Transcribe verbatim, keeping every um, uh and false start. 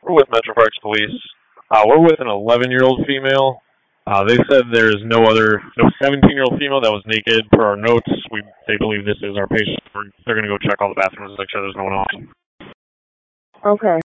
We're with Metro Parks Police. Uh, we're with an eleven-year-old female. Uh, they said there's no other, no seventeen-year-old female that was naked. Per our notes, we they believe this is our patient. We're, they're going to go check all the bathrooms and make sure there's no one else. Okay.